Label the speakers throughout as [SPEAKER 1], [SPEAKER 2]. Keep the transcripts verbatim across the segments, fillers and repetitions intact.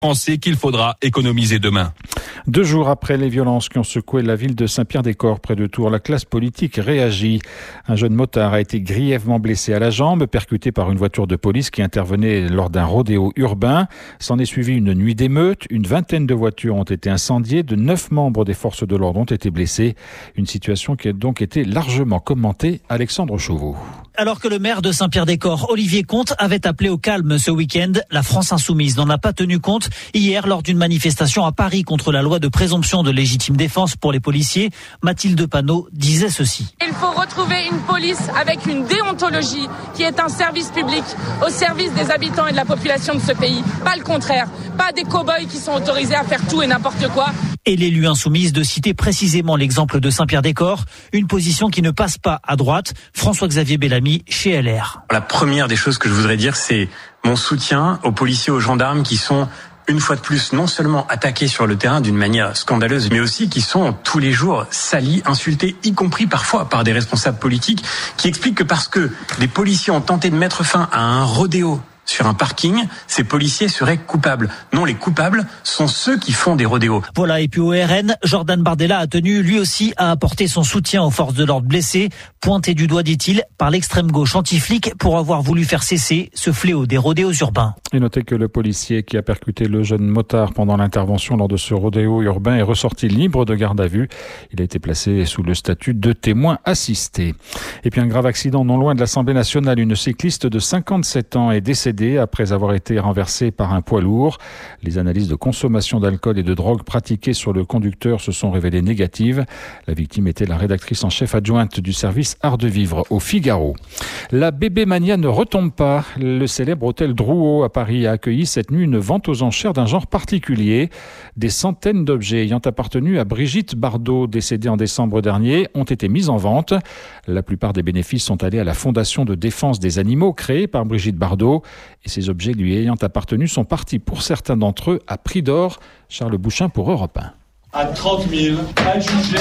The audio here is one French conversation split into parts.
[SPEAKER 1] Pensez qu'il faudra économiser demain.
[SPEAKER 2] Deux jours après les violences qui ont secoué la ville de Saint-Pierre-des-Corps près de Tours, la classe politique réagit. Un jeune motard a été grièvement blessé à la jambe, percuté par une voiture de police qui intervenait lors d'un rodéo urbain. S'en est suivi une nuit d'émeute. Une vingtaine de voitures ont été incendiées. De neuf membres des forces de l'ordre ont été blessés. Une situation qui a donc été largement commentée. Alexandre Chauveau.
[SPEAKER 3] Alors que le maire de Saint-Pierre-des-Corps, Olivier Comte, avait appelé au calme ce week-end, la France insoumise n'en a pas tenu compte hier lors d'une manifestation à Paris contre la loi de présomption de légitime défense pour les policiers. Mathilde Panot disait ceci.
[SPEAKER 4] Il faut retrouver une police avec une déontologie qui est un service public au service des habitants et de la population de ce pays. Pas le contraire. Pas des cow-boys qui sont autorisés à faire tout et n'importe quoi.
[SPEAKER 3] Et l'élu insoumise de citer précisément l'exemple de Saint-Pierre-des-Corps, une position qui ne passe pas à droite. François-Xavier Bellamy chez L R.
[SPEAKER 5] La première des choses que je voudrais dire, c'est mon soutien aux policiers, aux gendarmes qui sont une fois de plus non seulement attaqués sur le terrain d'une manière scandaleuse, mais aussi qui sont tous les jours salis, insultés, y compris parfois par des responsables politiques qui expliquent que parce que des policiers ont tenté de mettre fin à un rodéo sur un parking, ces policiers seraient coupables. Non, les coupables sont ceux qui font des rodéos.
[SPEAKER 3] Voilà, et puis au R N, Jordan Bardella a tenu lui aussi à apporter son soutien aux forces de l'ordre blessées, pointé du doigt, dit-il, par l'extrême gauche anti-flic pour avoir voulu faire cesser ce fléau des rodéos urbains.
[SPEAKER 2] Et notez que le policier qui a percuté le jeune motard pendant l'intervention lors de ce rodéo urbain est ressorti libre de garde à vue. Il a été placé sous le statut de témoin assisté. Et puis un grave accident non loin de l'Assemblée nationale. Une cycliste de cinquante-sept ans est décédée après avoir été renversée par un poids lourd. Les analyses de consommation d'alcool et de drogue pratiquées sur le conducteur se sont révélées négatives. La victime était la rédactrice en chef adjointe du service Art de Vivre au Figaro. La bébé mania ne retombe pas. Le célèbre hôtel Drouot à Paris a accueilli cette nuit une vente aux enchères d'un genre particulier. Des centaines d'objets ayant appartenu à Brigitte Bardot, décédée en décembre dernier, ont été mis en vente. La plupart des bénéfices sont allés à la Fondation de défense des animaux créée par Brigitte Bardot. Et ces objets lui ayant appartenu sont partis pour certains d'entre eux à prix d'or. Charles Bouchin pour Europe un.
[SPEAKER 6] À trente mille, adjugé.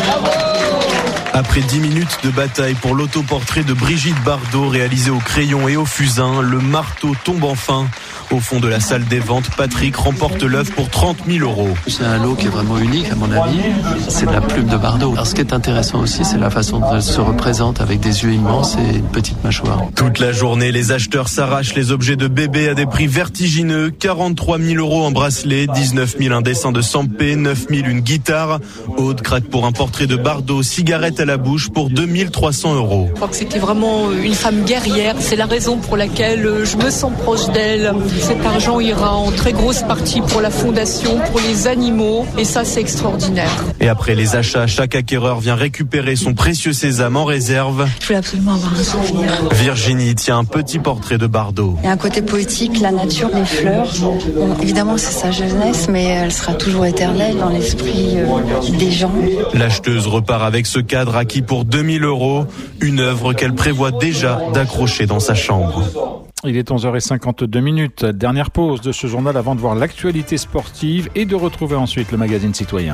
[SPEAKER 7] Après dix minutes de bataille pour l'autoportrait de Brigitte Bardot réalisé au crayon et au fusain, le marteau tombe enfin. Au fond de la salle des ventes, Patrick remporte l'œuvre pour trente mille euros.
[SPEAKER 8] C'est un lot qui est vraiment unique à mon avis. C'est de la plume de Bardot. Alors ce qui est intéressant aussi, c'est la façon dont elle se représente avec des yeux immenses et une petite mâchoire.
[SPEAKER 7] Toute la journée, les acheteurs s'arrachent les objets de bébé à des prix vertigineux. quarante-trois mille euros en bracelet, dix-neuf mille un dessin de Sampé, neuf mille une guitare. Aude craque pour un portrait de Bardot, cigarette à la bouche pour deux mille trois cents euros.
[SPEAKER 9] Je crois que c'était vraiment une femme guerrière. C'est la raison pour laquelle je me sens proche d'elle. Cet argent ira en très grosse partie pour la fondation, pour les animaux, et ça c'est extraordinaire.
[SPEAKER 7] Et après les achats, chaque acquéreur vient récupérer son précieux sésame en réserve.
[SPEAKER 9] Je voulais absolument avoir un souvenir.
[SPEAKER 7] Virginie tient un petit portrait de Bardot.
[SPEAKER 10] Il y a un côté poétique, la nature, les fleurs. Bon, évidemment c'est sa jeunesse, mais elle sera toujours éternelle dans l'esprit euh, des gens.
[SPEAKER 7] L'acheteuse repart avec ce cadre acquis pour deux mille euros, une œuvre qu'elle prévoit déjà d'accrocher dans sa chambre.
[SPEAKER 2] Il est onze heures cinquante-deux minutes. Dernière pause de ce journal avant de voir l'actualité sportive et de retrouver ensuite le magazine citoyen.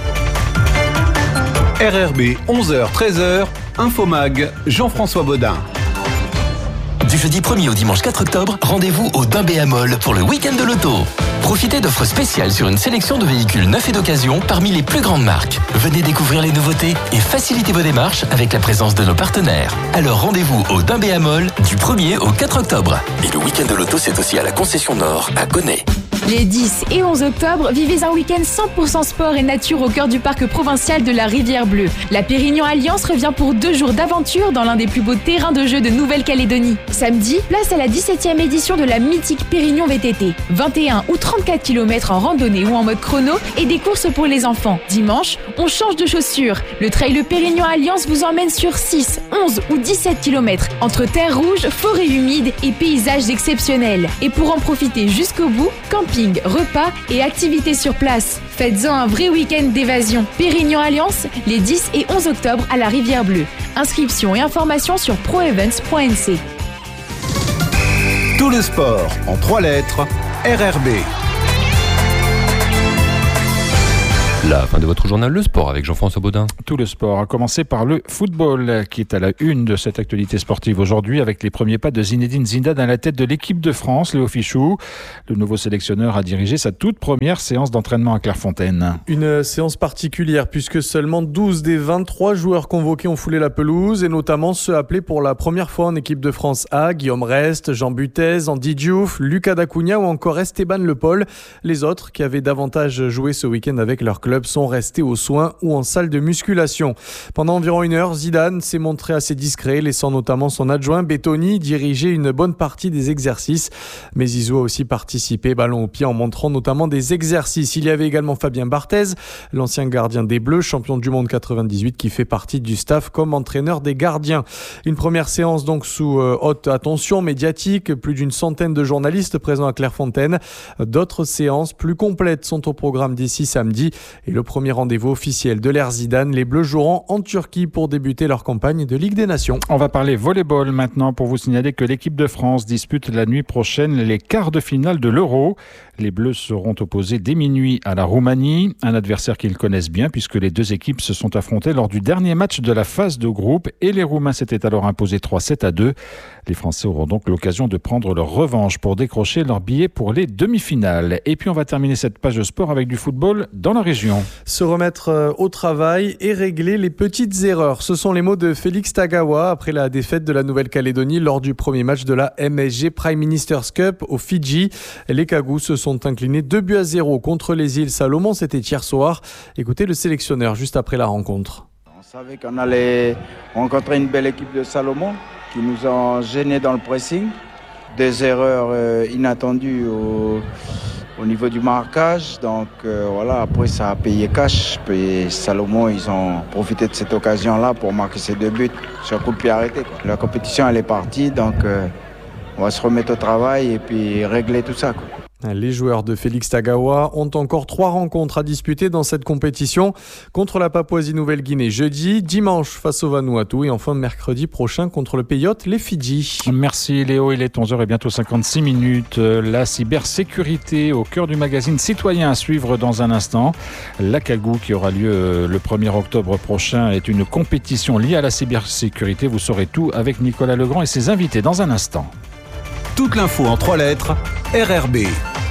[SPEAKER 11] R R B, onze heures treize heures, Infomag, Jean-François Baudin.
[SPEAKER 12] Du jeudi premier au dimanche quatre octobre, rendez-vous au Dimbéamol pour le week-end de l'auto. Profitez d'offres spéciales sur une sélection de véhicules neufs et d'occasion parmi les plus grandes marques. Venez découvrir les nouveautés et facilitez vos démarches avec la présence de nos partenaires. Alors rendez-vous au Dimbéamol du premier au quatre octobre. Et le week-end de l'auto, c'est aussi à la concession Nord à Gonnet.
[SPEAKER 13] Les dix et onze octobre, vivez un week-end cent pour cent sport et nature au cœur du parc provincial de la Rivière Bleue. La Pérignon Alliance revient pour deux jours d'aventure dans l'un des plus beaux terrains de jeu de Nouvelle-Calédonie. Samedi, place à la dix-septième édition de la mythique Pérignon V T T. vingt et un ou trente-quatre kilomètres en randonnée ou en mode chrono et des courses pour les enfants. Dimanche, on change de chaussures. Le trail Pérignon Alliance vous emmène sur six, onze ou dix-sept kilomètres entre terre rouge, forêt humide et paysages exceptionnels. Et pour en profiter jusqu'au bout, camping, repas et activités sur place. Faites-en un vrai week-end d'évasion. Pérignon Alliance, les dix et onze octobre à la Rivière Bleue. Inscriptions et informations sur proevents point n c.
[SPEAKER 11] Tout le sport en trois lettres, R R B.
[SPEAKER 14] La fin de votre journal Le Sport avec Jean-François Baudin.
[SPEAKER 2] Tout le sport, à commencer par le football, qui est à la une de cette actualité sportive aujourd'hui, avec les premiers pas de Zinedine Zidane à la tête de l'équipe de France. Léo Fichou, le nouveau sélectionneur, a dirigé sa toute première séance d'entraînement à Clairefontaine.
[SPEAKER 15] Une séance particulière, puisque seulement douze des vingt-trois joueurs convoqués ont foulé la pelouse, et notamment ceux appelés pour la première fois en équipe de France A, Guillaume Rest, Jean Butez, Andy Diouf, Lucas Dacunia ou encore Esteban Le Paul. Les autres, qui avaient davantage joué ce week-end avec leur club, sont restés aux soins ou en salle de musculation. Pendant environ une heure, Zidane s'est montré assez discret, laissant notamment son adjoint Bettoni diriger une bonne partie des exercices. Mais Zizou a aussi participé ballon au pied en montrant notamment des exercices. Il y avait également Fabien Barthez, l'ancien gardien des Bleus, champion du monde quatre-vingt-dix-huit, qui fait partie du staff comme entraîneur des gardiens. Une première séance donc sous euh, haute attention médiatique, plus d'une centaine de journalistes présents à Clairefontaine. D'autres séances plus complètes sont au programme d'ici samedi. Et le premier rendez-vous officiel de l'ère Zidane, les Bleus joueront en Turquie pour débuter leur campagne de Ligue des Nations.
[SPEAKER 2] On va parler volleyball maintenant pour vous signaler que l'équipe de France dispute la nuit prochaine les quarts de finale de l'Euro. Les Bleus seront opposés dès minuit à la Roumanie, un adversaire qu'ils connaissent bien puisque les deux équipes se sont affrontées lors du dernier match de la phase de groupe et les Roumains s'étaient alors imposés trois sept à deux. Les Français auront donc l'occasion de prendre leur revanche pour décrocher leur billet pour les demi-finales. Et puis on va terminer cette page de sport avec du football dans la région.
[SPEAKER 15] Se remettre au travail et régler les petites erreurs. Ce sont les mots de Félix Tagawa après la défaite de la Nouvelle-Calédonie lors du premier match de la M S G Prime Minister's Cup au Fidji. Les Cagous se sont inclinés deux buts à zéro contre les îles Salomon. C'était hier soir. Écoutez le sélectionneur juste après la rencontre.
[SPEAKER 16] On savait qu'on allait rencontrer une belle équipe de Salomon qui nous ont gênés dans le pressing. Des erreurs euh, inattendues au, au niveau du marquage. Donc euh, voilà, après ça a payé cash. Puis Salomon, ils ont profité de cette occasion-là pour marquer ces deux buts sur coup de pied arrêté, quoi. La compétition, elle est partie, donc euh, on va se remettre au travail et puis régler tout ça, quoi.
[SPEAKER 15] Les joueurs de Félix Tagawa ont encore trois rencontres à disputer dans cette compétition, contre la Papouasie-Nouvelle-Guinée jeudi, dimanche face au Vanuatu et enfin mercredi prochain contre le Pays Hôte, les Fidji.
[SPEAKER 2] Merci Léo, il est onze heures et bientôt cinquante-six minutes. La cybersécurité au cœur du magazine Citoyen à suivre dans un instant. La Cagou qui aura lieu le premier octobre prochain est une compétition liée à la cybersécurité. Vous saurez tout avec Nicolas Legrand et ses invités dans un instant.
[SPEAKER 11] Toute l'info en trois lettres, R R B.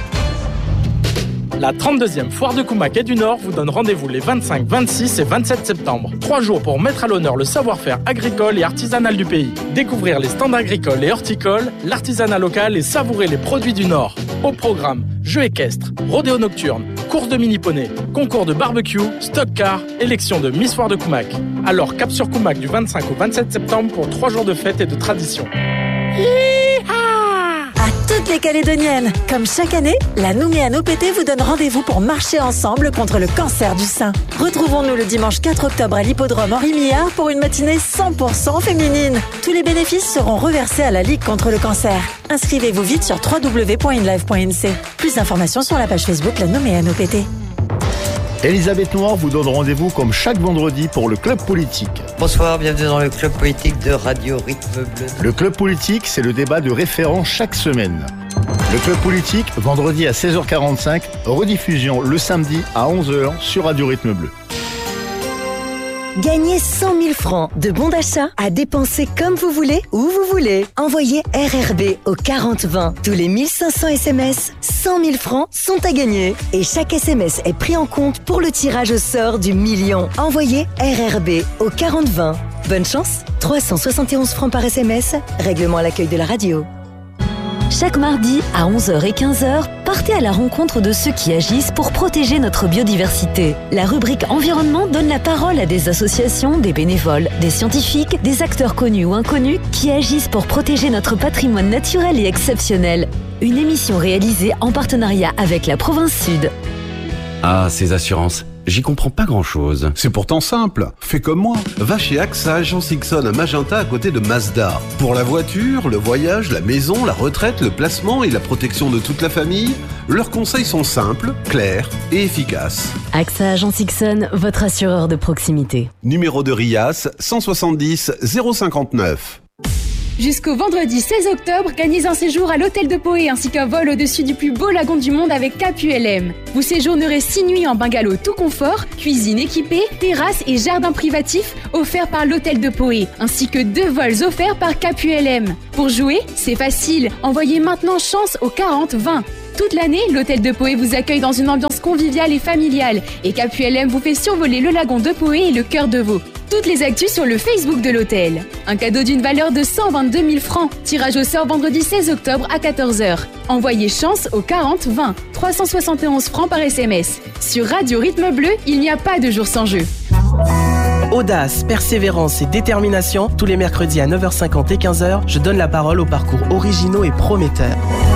[SPEAKER 17] La trente-deuxième Foire de Koumak et du Nord vous donne rendez-vous les vingt-cinq, vingt-six et vingt-sept septembre. Trois jours pour mettre à l'honneur le savoir-faire agricole et artisanal du pays. Découvrir les stands agricoles et horticoles, l'artisanat local et savourer les produits du Nord. Au programme, jeux équestres, rodéo nocturne, course de mini-poney, concours de barbecue, stock car, élection de Miss Foire de Koumak. Alors cap sur Koumak du vingt-cinq au vingt-sept septembre pour trois jours de fête et de tradition.
[SPEAKER 18] Toutes les Calédoniennes. Comme chaque année, la Nouméane O P T vous donne rendez-vous pour marcher ensemble contre le cancer du sein. Retrouvons-nous le dimanche quatre octobre à l'hippodrome Henri Millard pour une matinée cent pour cent féminine. Tous les bénéfices seront reversés à la Ligue contre le cancer. Inscrivez-vous vite sur w w w point inlive point n c. Plus d'informations sur la page Facebook La Nouméane O P T.
[SPEAKER 19] Elisabeth Noir vous donne rendez-vous comme chaque vendredi pour le Club Politique.
[SPEAKER 20] Bonsoir, bienvenue dans le Club Politique de Radio Rythme Bleu.
[SPEAKER 19] Le Club Politique, c'est le débat de référent chaque semaine. Le Club Politique, vendredi à seize heures quarante-cinq, rediffusion le samedi à onze heures sur Radio Rythme Bleu.
[SPEAKER 18] Gagnez cent mille francs de bons d'achat à dépenser comme vous voulez, où vous voulez. Envoyez R R B au quarante vingt. Tous les mille cinq cents S M S, cent mille francs sont à gagner. Et chaque S M S est pris en compte pour le tirage au sort du million. Envoyez R R B au quarante vingt. Bonne chance, trois cent soixante et onze francs par S M S. Règlement à l'accueil de la radio. Chaque mardi à onze heures et quinze heures, partez à la rencontre de ceux qui agissent pour protéger notre biodiversité. La rubrique environnement donne la parole à des associations, des bénévoles, des scientifiques, des acteurs connus ou inconnus qui agissent pour protéger notre patrimoine naturel et exceptionnel. Une émission réalisée en partenariat avec la Province Sud.
[SPEAKER 21] Ah, ces assurances, j'y comprends pas grand-chose.
[SPEAKER 11] C'est pourtant simple. Fais comme moi. Va chez A X A Agence Ixon à Magenta à côté de Mazda. Pour la voiture, le voyage, la maison, la retraite, le placement et la protection de toute la famille, leurs conseils sont simples, clairs et efficaces.
[SPEAKER 22] A X A Agence Ixon, votre assureur de proximité.
[SPEAKER 11] Numéro de R I A S cent soixante-dix zéro cinquante-neuf.
[SPEAKER 13] Jusqu'au vendredi seize octobre, gagnez un séjour à l'hôtel de Poé ainsi qu'un vol au-dessus du plus beau lagon du monde avec Cap U L M. Vous séjournerez six nuits en bungalow tout confort, cuisine équipée, terrasse et jardin privatif offerts par l'hôtel de Poé, ainsi que deux vols offerts par Cap U L M. Pour jouer, c'est facile, envoyez maintenant chance au quarante vingt. Toute l'année, l'hôtel de Poé vous accueille dans une ambiance conviviale et familiale et Cap U L M vous fait survoler le lagon de Poé et le cœur de Veau. Toutes les actus sur le Facebook de l'hôtel. Un cadeau d'une valeur de cent vingt-deux mille francs. Tirage au sort vendredi seize octobre à quatorze heures. Envoyez chance au quarante vingt. trois cent soixante et onze francs par S M S. Sur Radio Rythme Bleu, il n'y a pas de jour sans jeu.
[SPEAKER 1] Audace, persévérance et détermination. Tous les mercredis à neuf heures cinquante et quinze heures, je donne la parole aux parcours originaux et prometteurs.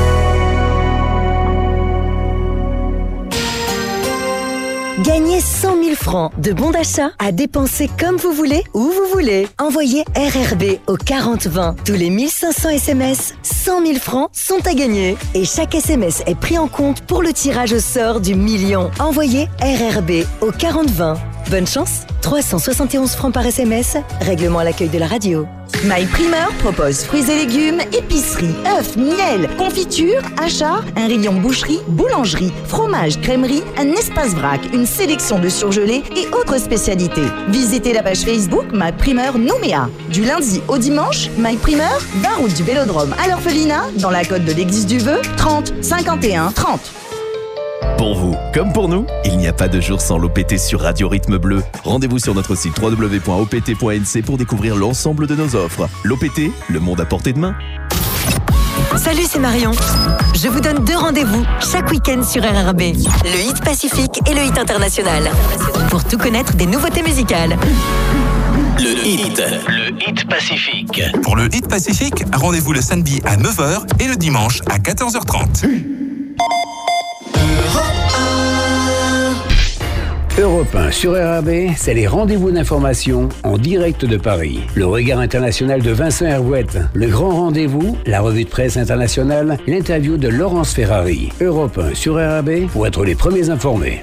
[SPEAKER 18] Gagnez cent mille francs de bons d'achat à dépenser comme vous voulez, où vous voulez. Envoyez R R B au quarante vingt. Tous les mille cinq cents S M S, cent mille francs sont à gagner. Et chaque S M S est pris en compte pour le tirage au sort du million. Envoyez R R B au quarante vingt. Bonne chance, trois cent soixante et onze francs par S M S, règlement à l'accueil de la radio.
[SPEAKER 4] My Primeur propose fruits et légumes, épicerie, œufs, miel, confiture, achats, un rayon boucherie, boulangerie, fromage, crèmerie, un espace vrac, une sélection de surgelés et autres spécialités. Visitez la page Facebook My Primeur Nouméa. Du lundi au dimanche, My Primeur, vingt route du Vélodrome à l'Orphelinat, dans la côte de l'église du Vœu, trente cinquante et un trente.
[SPEAKER 23] Pour vous, comme pour nous, il n'y a pas de jour sans l'O P T sur Radio Rythme Bleu. Rendez-vous sur notre site w w w point o p t point n c pour découvrir l'ensemble de nos offres. L'O P T, le monde à portée de main.
[SPEAKER 18] Salut, c'est Marion. Je vous donne deux rendez-vous chaque week-end sur R R B. Le hit Pacifique et le hit international. Pour tout connaître des nouveautés musicales.
[SPEAKER 12] Le hit, le hit Pacifique. Pour le hit Pacifique, rendez-vous le samedi à neuf heures et le dimanche à quatorze heures trente.
[SPEAKER 24] Europe un sur R R B, c'est les rendez-vous d'information en direct de Paris. Le regard international de Vincent Hervouette, le grand rendez-vous, la revue de presse internationale, l'interview de Laurence Ferrari. Europe un sur R R B pour être les premiers informés.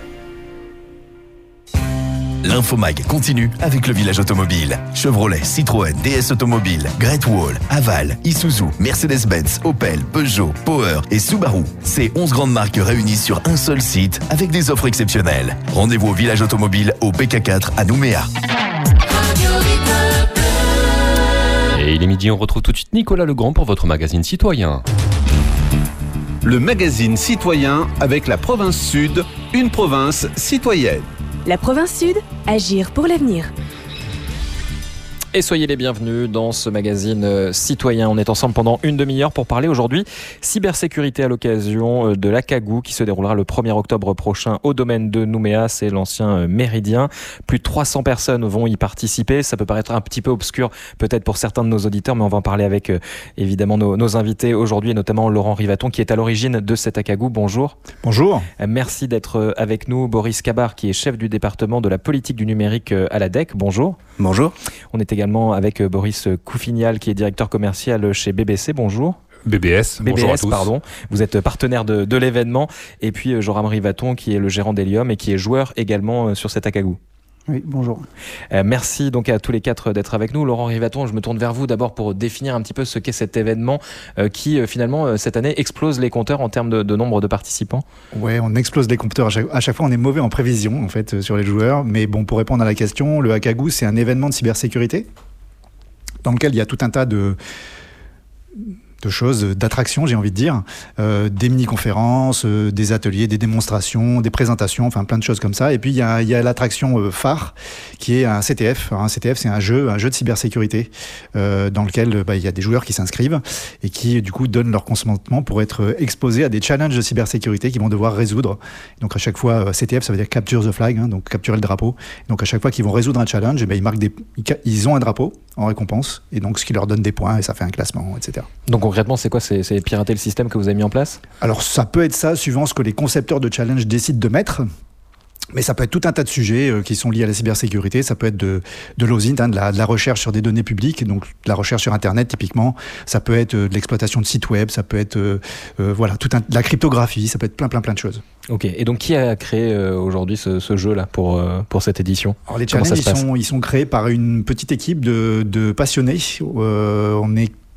[SPEAKER 23] L'Infomag continue avec le village automobile. Chevrolet, Citroën, D S Automobile, Great Wall, Haval, Isuzu, Mercedes-Benz, Opel, Peugeot, Power et Subaru. Ces onze grandes marques réunies sur un seul site avec des offres exceptionnelles. Rendez-vous au village automobile au P K quatre à Nouméa.
[SPEAKER 14] Et il est midi, on retrouve tout de suite Nicolas Legrand pour votre magazine citoyen.
[SPEAKER 11] Le magazine citoyen avec la province Sud, une province citoyenne.
[SPEAKER 25] La province Sud, agir pour l'avenir.
[SPEAKER 26] Et soyez les bienvenus dans ce magazine citoyen. On est ensemble pendant une demi-heure pour parler aujourd'hui cybersécurité à l'occasion de l'Acagou qui se déroulera le premier octobre prochain au domaine de Nouméa. C'est l'ancien Méridien. Plus de trois cents personnes vont y participer. Ça peut paraître un petit peu obscur peut-être pour certains de nos auditeurs, mais on va en parler avec évidemment nos, nos invités aujourd'hui et notamment Laurent Rivaton qui est à l'origine de cet Acagou. Bonjour.
[SPEAKER 2] Bonjour.
[SPEAKER 26] Merci d'être avec nous. Boris Cabar qui est chef du département de la politique du numérique à l'A D E C. Bonjour.
[SPEAKER 27] Bonjour.
[SPEAKER 26] On est également avec Boris Coufignal qui est directeur commercial chez B B C. Bonjour.
[SPEAKER 27] B B S,
[SPEAKER 26] B B S,
[SPEAKER 27] bonjour à tous.
[SPEAKER 26] Pardon. Vous êtes partenaire de, de l'événement. Et puis Joram Rivaton qui est le gérant d'Helium et qui est joueur également sur cet Acagou.
[SPEAKER 27] Oui, bonjour.
[SPEAKER 26] Euh, merci donc à tous les quatre d'être avec nous. Laurent Rivaton, je me tourne vers vous d'abord pour définir un petit peu ce qu'est cet événement euh, qui euh, finalement euh, cette année explose les compteurs en termes de, de nombre de participants.
[SPEAKER 27] Ouais, on explose les compteurs. À chaque, à chaque fois, on est mauvais en prévision en fait sur les joueurs. Mais bon, pour répondre à la question, le Acagou, c'est un événement de cybersécurité dans lequel il y a tout un tas de de choses, d'attractions, j'ai envie de dire, euh, des mini-conférences, euh, des ateliers, des démonstrations, des présentations, enfin plein de choses comme ça. Et puis il y a, il y a l'attraction euh, phare qui est un C T F. Alors, un C T F, c'est un jeu, un jeu de cybersécurité euh, dans lequel bah, il y a des joueurs qui s'inscrivent et qui du coup donnent leur consentement pour être exposés à des challenges de cybersécurité qu'ils vont devoir résoudre. Donc à chaque fois, C T F, ça veut dire capture the flag, hein, donc capturer le drapeau. Donc à chaque fois qu'ils vont résoudre un challenge, et ben, ils marquent des, ils ont un drapeau en récompense et donc ce qui leur donne des points et ça fait un classement, et cetera.
[SPEAKER 26] Donc concrètement, c'est quoi? C'est, c'est pirater le système que vous avez mis en place?
[SPEAKER 27] Alors ça peut être ça, suivant ce que les concepteurs de challenge décident de mettre. Mais ça peut être tout un tas de sujets euh, qui sont liés à la cybersécurité. Ça peut être de, de l'O S I N T, hein, de, la, de la recherche sur des données publiques, donc de la recherche sur Internet typiquement. Ça peut être euh, de l'exploitation de sites web, ça peut être euh, euh, voilà, tout un, de la cryptographie, ça peut être plein plein plein de choses.
[SPEAKER 26] Ok, et donc qui a créé euh, aujourd'hui ce, ce jeu-là pour, euh, pour cette édition?
[SPEAKER 27] Alors les challenges, ils sont, ils sont créés par une petite équipe de, de passionnés. Euh, on est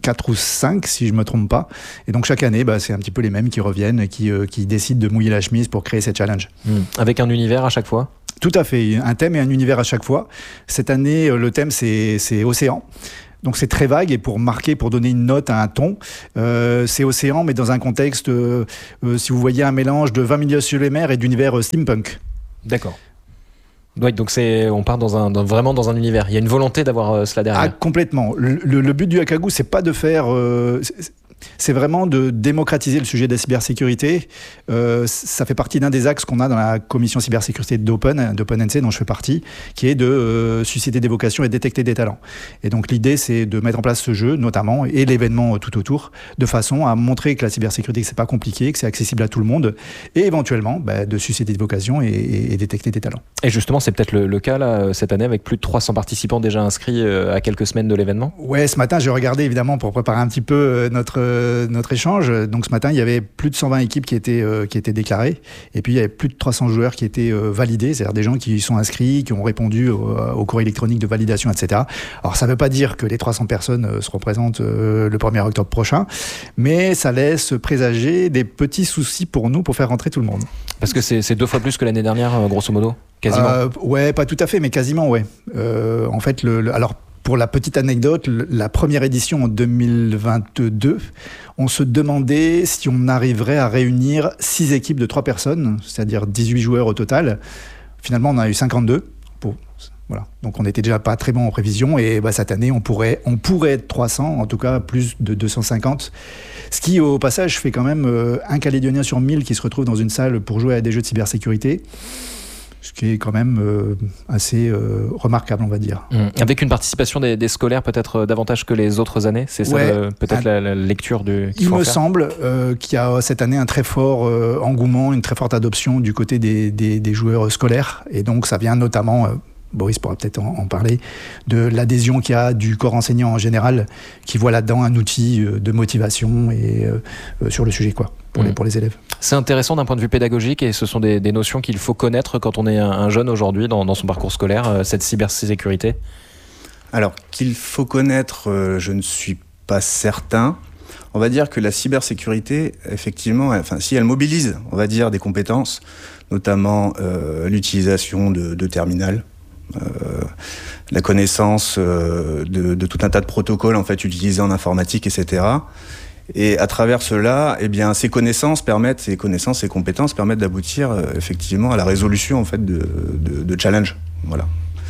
[SPEAKER 27] quatre ou cinq, si je ne me trompe pas. Et donc chaque année, bah, c'est un petit peu les mêmes qui reviennent et qui, euh, qui décident de mouiller la chemise pour créer ces challenges.
[SPEAKER 26] Mmh. Avec un univers à chaque fois ?
[SPEAKER 27] Tout à fait, un thème et un univers à chaque fois. Cette année, le thème, c'est, c'est océan. Donc c'est très vague, et pour marquer, pour donner une note à un ton, euh, c'est océan, mais dans un contexte, euh, euh, si vous voyez un mélange de vingt milieux sur les mers et d'univers euh, steampunk.
[SPEAKER 26] D'accord. Ouais, donc c'est, on part dans un, dans, vraiment dans un univers. Il y a une volonté d'avoir euh, cela derrière.
[SPEAKER 27] Ah, complètement. Le, le, le but du Hakagu, c'est pas de faire... Euh, c'est, c'est vraiment de démocratiser le sujet de la cybersécurité. Euh, ça fait partie d'un des axes qu'on a dans la commission cybersécurité d'Open, d'OpenNC, dont je fais partie, qui est de euh, susciter des vocations et détecter des talents. Et donc l'idée, c'est de mettre en place ce jeu, notamment, et l'événement tout autour, de façon à montrer que la cybersécurité, que c'est pas compliqué, que c'est accessible à tout le monde, et éventuellement bah, de susciter des vocations et, et, et détecter des talents.
[SPEAKER 26] Et justement, c'est peut-être le, le cas là, cette année, avec plus de trois cents participants déjà inscrits euh, à quelques semaines de l'événement.
[SPEAKER 27] Ouais, ce matin, j'ai regardé évidemment pour préparer un petit peu euh, notre notre échange. Donc ce matin, il y avait plus de cent vingt équipes qui étaient, euh, qui étaient déclarées. Et puis il y avait plus de trois cents joueurs qui étaient euh, validés, c'est-à-dire des gens qui sont inscrits, qui ont répondu au, au courrier électronique de validation, et cetera. Alors ça ne veut pas dire que les trois cents personnes euh, se représentent euh, le premier octobre prochain, mais ça laisse présager des petits soucis pour nous pour faire rentrer tout le monde.
[SPEAKER 26] Parce que c'est, c'est deux fois plus que l'année dernière, grosso modo, quasiment.
[SPEAKER 27] Euh, ouais, pas tout à fait, mais quasiment, ouais. Euh, en fait, le, le, alors pour la petite anecdote, la première édition en deux mille vingt-deux, on se demandait si on arriverait à réunir six équipes de trois personnes, c'est-à-dire dix-huit joueurs au total. Finalement, on en a eu cinquante-deux. Pour, voilà. Donc, on n'était déjà pas très bon en prévision. Et bah, cette année, on pourrait, on pourrait être trois cents, en tout cas plus de deux cent cinquante. Ce qui, au passage, fait quand même euh, un Calédonien sur mille qui se retrouve dans une salle pour jouer à des jeux de cybersécurité. Ce qui est quand même euh, assez euh, remarquable, on va dire.
[SPEAKER 26] Mmh. Avec une participation des, des scolaires peut-être davantage que les autres années, c'est ça ouais, le, peut-être un, la, la lecture du.
[SPEAKER 27] Il me semble euh, qu'il y a cette année un très fort euh, engouement, une très forte adoption du côté des, des, des joueurs scolaires, et donc ça vient notamment. Euh, Boris pourra peut-être en, en parler, de l'adhésion qu'il y a du corps enseignant en général, qui voit là-dedans un outil de motivation et, euh, sur le sujet, quoi, pour, mmh. les, pour les élèves.
[SPEAKER 26] C'est intéressant d'un point de vue pédagogique, et ce sont des, des notions qu'il faut connaître quand on est un, un jeune aujourd'hui dans, dans son parcours scolaire, euh, cette cybersécurité.
[SPEAKER 3] Alors, qu'il faut connaître, euh, je ne suis pas certain. On va dire que la cybersécurité, effectivement, enfin, si elle mobilise, on va dire, des compétences, notamment euh, l'utilisation de, de terminal, Euh, la connaissance euh, de, de tout un tas de protocoles en fait utilisés en informatique, et cetera. Et à travers cela, eh bien, ces connaissances permettent, ces connaissances, ces compétences permettent d'aboutir euh, effectivement à la résolution en fait de, de, de challenges. Voilà.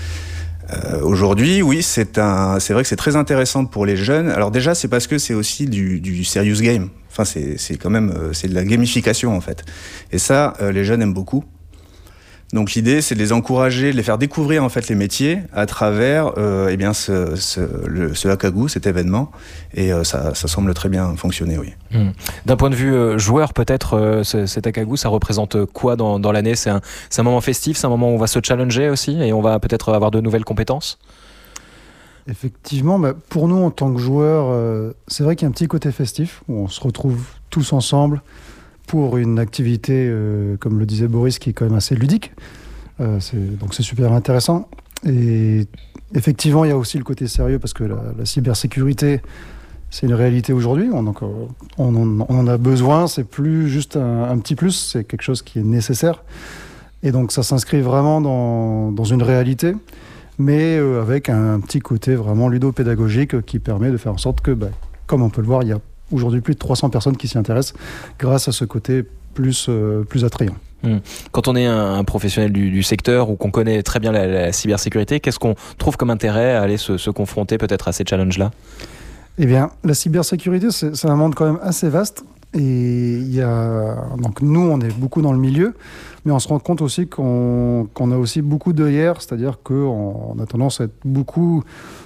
[SPEAKER 3] Euh, aujourd'hui, oui, c'est un, c'est vrai que c'est très intéressant pour les jeunes. Alors déjà, c'est parce que c'est aussi du, du serious game. Enfin, c'est, c'est quand même, c'est de la gamification en fait. Et ça, euh, les jeunes aiment beaucoup. Donc l'idée, c'est de les encourager, de les faire découvrir en fait les métiers à travers euh, eh bien ce, ce, le, ce Hakagu, cet événement, et euh, ça, ça semble très bien fonctionner, oui.
[SPEAKER 26] Mmh. D'un point de vue euh, joueur, peut-être, euh, ce, cet Hakagu, ça représente quoi dans, dans l'année ? C'est un, c'est un moment festif, c'est un moment où on va se challenger aussi, et on va peut-être avoir de nouvelles compétences ?
[SPEAKER 5] Effectivement, bah, pour nous en tant que joueurs, euh, c'est vrai qu'il y a un petit côté festif, où on se retrouve tous ensemble pour une activité, euh, comme le disait Boris, qui est quand même assez ludique. Euh, c'est, donc c'est super intéressant. Et effectivement, il y a aussi le côté sérieux, parce que la, la cybersécurité, c'est une réalité aujourd'hui. On, donc, on, en, on en a besoin, c'est plus juste un, un petit plus, c'est quelque chose qui est nécessaire. Et donc ça s'inscrit vraiment dans, dans une réalité, mais euh, avec un, un petit côté vraiment ludopédagogique qui permet de faire en sorte que, bah, comme on peut le voir, il y a aujourd'hui plus de trois cents personnes qui s'y intéressent grâce à ce côté plus, euh, plus attrayant.
[SPEAKER 26] Mmh. Quand on est un, un professionnel du, du secteur ou qu'on connaît très bien la, la cybersécurité, qu'est-ce qu'on trouve comme intérêt à aller se, se confronter peut-être à ces challenges-là ?
[SPEAKER 5] Eh bien, la cybersécurité, c'est, c'est un monde quand même assez vaste. Et il y a... Donc nous, on est beaucoup dans le milieu, mais on se rend compte aussi qu'on, qu'on a aussi beaucoup d'œillères, c'est-à-dire qu'on a tendance à être beaucoup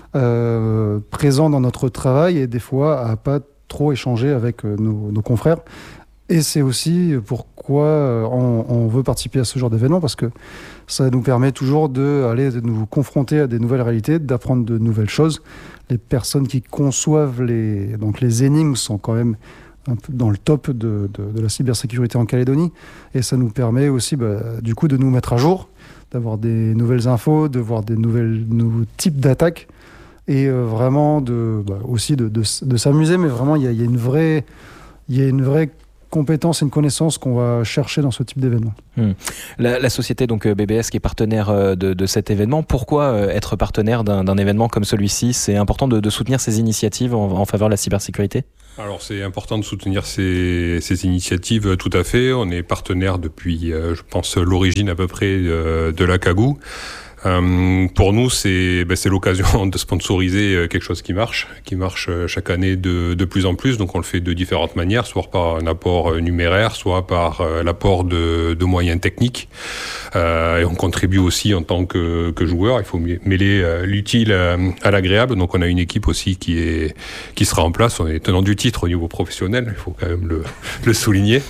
[SPEAKER 5] euh, présent dans notre travail et des fois à pas trop échanger avec nos, nos confrères. Et c'est aussi pourquoi on, on veut participer à ce genre d'événement, parce que ça nous permet toujours d'aller de nous confronter à des nouvelles réalités, d'apprendre de nouvelles choses. Les personnes qui conçoivent les, donc les énigmes sont quand même un peu dans le top de, de, de la cybersécurité en Calédonie. Et ça nous permet aussi bah, du coup de nous mettre à jour, d'avoir des nouvelles infos, de voir des nouvelles, nouveaux types d'attaques. et euh, vraiment de, bah, aussi de, de, de s'amuser, mais vraiment il y a, y a une vraie, il y a une vraie compétence et une connaissance qu'on va chercher dans ce type d'événement.
[SPEAKER 26] Mmh. La, la société donc B B S qui est partenaire de, de cet événement, pourquoi être partenaire d'un, d'un événement comme celui-ci ? C'est important de, de soutenir ces initiatives en, en faveur de la cybersécurité ?
[SPEAKER 6] Alors c'est important de soutenir ces, ces initiatives, tout à fait. On est partenaire depuis, euh, je pense, l'origine à peu près euh, de la C A G U. Euh, pour nous, c'est, ben, c'est l'occasion de sponsoriser quelque chose qui marche, qui marche chaque année de, de plus en plus. Donc, on le fait de différentes manières, soit par un apport numéraire, soit par euh, l'apport de, de moyens techniques. Euh, et on contribue aussi en tant que, que joueur. Il faut mêler euh, l'utile à l'agréable. Donc, on a une équipe aussi qui est qui sera en place. On est tenant du titre au niveau professionnel. Il faut quand même le, le souligner.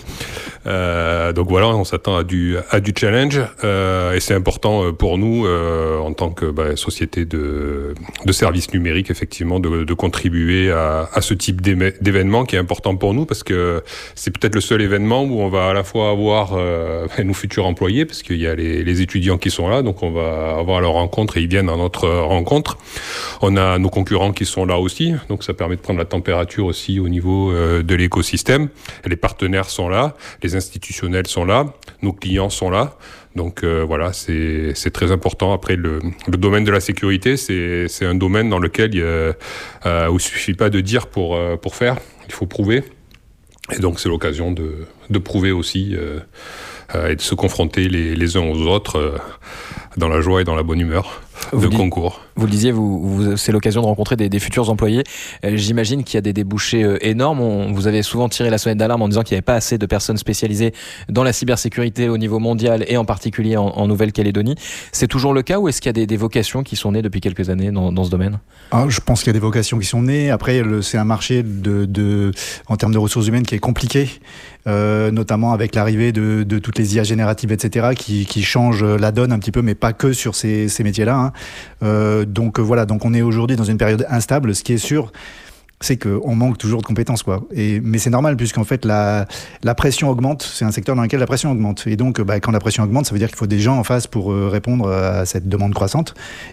[SPEAKER 6] Euh, donc voilà, on s'attend à du à du challenge euh, et c'est important pour nous euh, en tant que bah, société de de services numériques effectivement de, de contribuer à, à ce type d'événement qui est important pour nous parce que c'est peut-être le seul événement où on va à la fois avoir euh, nos futurs employés parce qu'il y a les, les étudiants qui sont là, donc on va avoir leur rencontre et ils viennent à notre rencontre. On a nos concurrents qui sont là aussi, donc ça permet de prendre la température aussi au niveau euh, de l'écosystème. Les partenaires sont là, les institutionnels sont là, nos clients sont là. Donc euh, voilà, c'est, c'est très important. Après, le, le domaine de la sécurité, c'est, c'est un domaine dans lequel il euh, euh, il ne suffit pas de dire pour, euh, pour faire, il faut prouver. Et donc c'est l'occasion de, de prouver aussi euh, euh, et de se confronter les, les uns aux autres euh, dans la joie et dans la bonne humeur de
[SPEAKER 26] vous
[SPEAKER 6] concours.
[SPEAKER 26] Vous le disiez, vous, vous, c'est l'occasion de rencontrer des, des futurs employés. Euh, j'imagine qu'il y a des débouchés euh, énormes. On, vous avez souvent tiré la sonnette d'alarme en disant qu'il n'y avait pas assez de personnes spécialisées dans la cybersécurité au niveau mondial et en particulier en, en Nouvelle-Calédonie. C'est toujours le cas ou est-ce qu'il y a des, des vocations qui sont nées depuis quelques années dans, dans ce domaine ?
[SPEAKER 27] Ah, je pense qu'il y a des vocations qui sont nées. Après, le, c'est un marché de, de, en termes de ressources humaines qui est compliqué, euh, notamment avec l'arrivée de, de toutes les I A génératives, et cetera, qui, qui changent la donne un petit peu, mais pas que sur ces, ces métiers-là. Hein. Euh, donc voilà, donc on est aujourd'hui dans une période instable. Ce qui est sûr, c'est qu'on manque toujours de compétences, quoi. Et, mais c'est normal, puisqu'en fait, la, la pression augmente. C'est un secteur dans lequel la pression augmente. Et donc, bah, quand la pression augmente, ça veut dire qu'il faut des gens en face pour euh, répondre à cette demande croissante.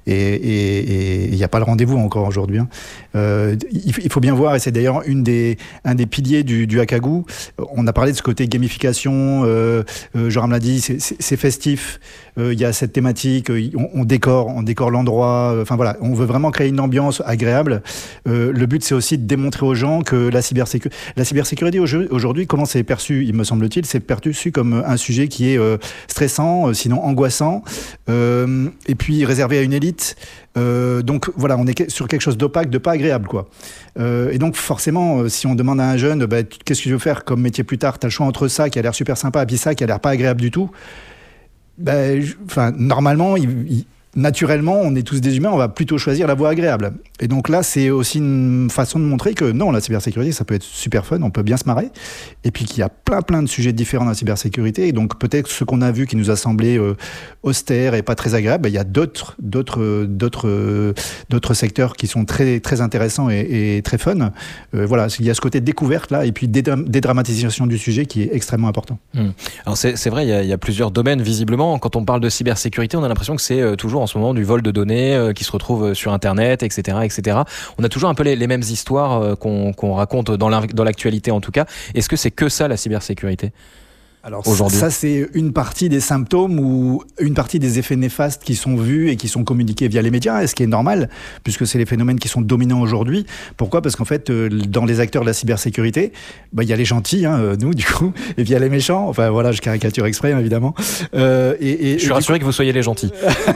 [SPEAKER 27] Et il n'y a pas le rendez-vous encore aujourd'hui. Hein. Euh, il, il faut bien voir, et c'est d'ailleurs une des, un des piliers du, du Hacagou. On a parlé de ce côté gamification. Euh, euh, Joram l'a dit, c'est, c'est, c'est festif. Il euh, y a cette thématique. On, on décore, on décore l'endroit. Enfin voilà, on veut vraiment créer une ambiance agréable. Euh, le but, c'est aussi de démontrer aux gens que la, cybersécu- la cybersécurité aujourd'hui, comment c'est perçu, il me semble-t-il, c'est perçu comme un sujet qui est euh, stressant, euh, sinon angoissant, euh, et puis réservé à une élite. Euh, donc voilà, on est sur quelque chose d'opaque, de pas agréable, quoi. Euh, et donc forcément, euh, si on demande à un jeune, bah, qu'est-ce que tu veux faire comme métier plus tard, t'as le choix entre ça qui a l'air super sympa et puis ça qui a l'air pas agréable du tout. Ben, enfin, normalement, il, il, naturellement, on est tous des humains, on va plutôt choisir la voie agréable. Et donc là, c'est aussi une façon de montrer que non, la cybersécurité, ça peut être super fun, on peut bien se marrer. Et puis qu'il y a plein, plein de sujets différents dans la cybersécurité. Et donc peut-être ce qu'on a vu qui nous a semblé euh, austère et pas très agréable, ben, il y a d'autres, d'autres, d'autres, euh, d'autres secteurs qui sont très, très intéressants et, et très fun. Euh, voilà, il y a ce côté découverte là, et puis dédram- dédramatisation du sujet qui est extrêmement important.
[SPEAKER 26] Mmh. Alors c'est, c'est vrai, il y, a, il y a plusieurs domaines visiblement. Quand on parle de cybersécurité, on a l'impression que c'est euh, toujours en ce moment du vol de données euh, qui se retrouvent sur Internet, et cetera, et cetera. On a toujours un peu les, les mêmes histoires euh, qu'on, qu'on raconte dans, dans l'actualité en tout cas. Est-ce que c'est que ça la cybersécurité ?
[SPEAKER 27] Alors ça, c'est une partie des symptômes ou une partie des effets néfastes qui sont vus et qui sont communiqués via les médias, et ce qui est normal, puisque c'est les phénomènes qui sont dominants aujourd'hui. Pourquoi ? Parce qu'en fait, euh, dans les acteurs de la cybersécurité, bah, y a les gentils, hein, nous, du coup, et puis il y a les méchants. Enfin, voilà, je caricature exprès, évidemment. Euh, et, et,
[SPEAKER 26] je suis
[SPEAKER 27] et
[SPEAKER 26] rassuré
[SPEAKER 27] coup...
[SPEAKER 26] que vous soyez les gentils.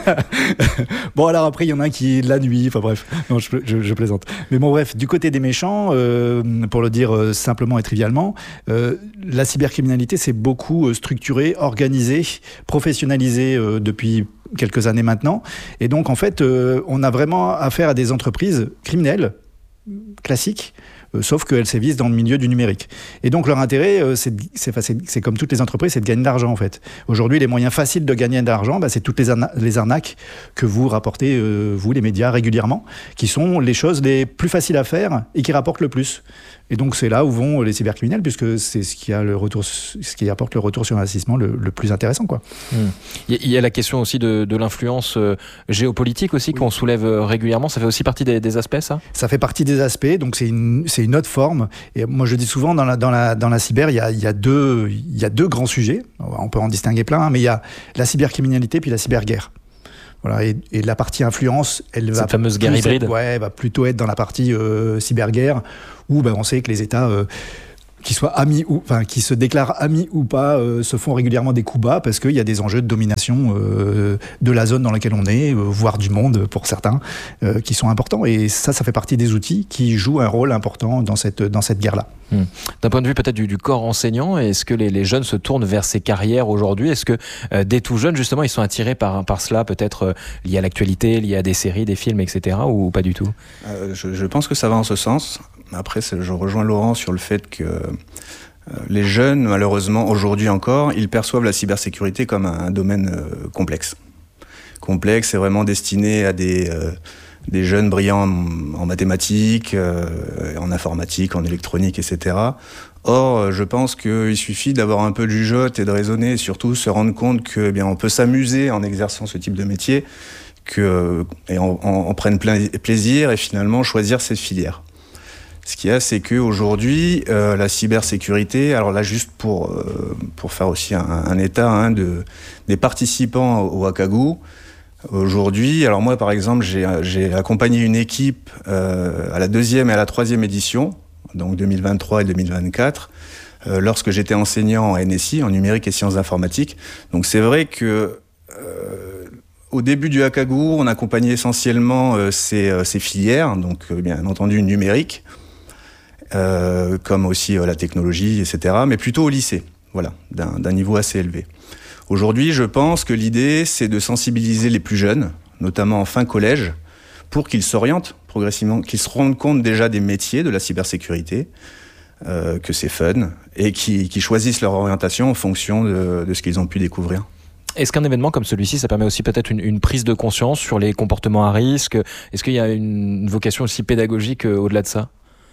[SPEAKER 27] Bon, alors après, il y en a un qui, la nuit, enfin bref, non, je, je, je plaisante. Mais bon, bref, du côté des méchants, euh, pour le dire euh, simplement et trivialement, euh, la cybercriminalité, c'est beaucoup structuré, organisé, professionnalisé euh, depuis quelques années maintenant. Et donc, en fait, euh, on a vraiment affaire à des entreprises criminelles, classiques, euh, sauf qu'elles sévissent dans le milieu du numérique. Et donc leur intérêt, euh, c'est, c'est, c'est, c'est comme toutes les entreprises, c'est de gagner de l'argent en fait. Aujourd'hui, les moyens faciles de gagner de l'argent, bah, c'est toutes les, arna- les arnaques que vous rapportez, euh, vous les médias, régulièrement, qui sont les choses les plus faciles à faire et qui rapportent le plus. Et donc c'est là où vont les cybercriminels, puisque c'est ce qui a le retour, ce qui apporte le retour sur investissement le, le plus intéressant, quoi.
[SPEAKER 26] Mmh. Il y a la question aussi de, de l'influence euh, géopolitique aussi, oui, qu'on soulève régulièrement. Ça fait aussi partie des, des aspects, ça ?
[SPEAKER 27] Ça fait partie des aspects, donc c'est une, c'est une autre forme. Et moi je dis souvent, dans la, dans la, dans la cyber, il y a, il y a deux, il y a deux grands sujets. On peut en distinguer plein, hein, mais il y a la cybercriminalité puis la cyberguerre. Voilà, et, et la partie influence, elle
[SPEAKER 26] Cette
[SPEAKER 27] va
[SPEAKER 26] fameuse guerre hybride.
[SPEAKER 27] Être, ouais, va plutôt être dans la partie euh, cyberguerre, où ben, on sait que les États, euh, qui soient amis ou, enfin, qui se déclarent amis ou pas, euh, se font régulièrement des coups bas parce qu'il y a des enjeux de domination euh, de la zone dans laquelle on est, euh, voire du monde pour certains, euh, qui sont importants. Et ça, ça fait partie des outils qui jouent un rôle important dans cette dans cette guerre-là.
[SPEAKER 26] Mmh. D'un point de vue peut-être du, du corps enseignant, est-ce que les, les jeunes se tournent vers ces carrières aujourd'hui ? Est-ce que euh, dès tout jeunes, justement, ils sont attirés par, par cela, peut-être euh, lié à l'actualité, lié à des séries, des films, et cetera, ou pas du tout ?
[SPEAKER 3] euh, je, je pense que ça va en ce sens. Après, je rejoins Laurent sur le fait que euh, les jeunes, malheureusement, aujourd'hui encore, ils perçoivent la cybersécurité comme un, un domaine euh, complexe. Complexe et vraiment destiné à des... Euh, des jeunes brillants en, en mathématiques, euh, en informatique, en électronique, et cetera. Or, je pense qu'il suffit d'avoir un peu de jugeote et de raisonner, et surtout se rendre compte que, eh bien, on peut s'amuser en exerçant ce type de métier, que, et on, on, on prenne plein plaisir et finalement choisir cette filière. Ce qu'il y a, c'est qu'aujourd'hui, euh, la cybersécurité, alors là, juste pour, euh, pour faire aussi un, un état hein, de, des participants au Akagu, aujourd'hui, alors moi par exemple, j'ai, j'ai accompagné une équipe euh, à la deuxième et à la troisième édition, donc deux mille vingt-trois et deux mille vingt-quatre, euh, lorsque j'étais enseignant en N S I, en numérique et sciences informatiques. Donc c'est vrai que euh, au début du Akagu, on accompagnait essentiellement euh, ces, euh, ces filières, donc euh, bien entendu numérique, euh, comme aussi euh, la technologie, et cetera, mais plutôt au lycée, voilà, d'un, d'un niveau assez élevé. Aujourd'hui, je pense que l'idée, c'est de sensibiliser les plus jeunes, notamment en fin collège, pour qu'ils s'orientent progressivement, qu'ils se rendent compte déjà des métiers de la cybersécurité, euh, que c'est fun, et qu'ils, qu'ils choisissent leur orientation en fonction de, de ce qu'ils ont pu découvrir.
[SPEAKER 26] Est-ce qu'un événement comme celui-ci, ça permet aussi peut-être une, une prise de conscience sur les comportements à risque ? Est-ce qu'il y a une vocation aussi pédagogique euh, au-delà de ça ?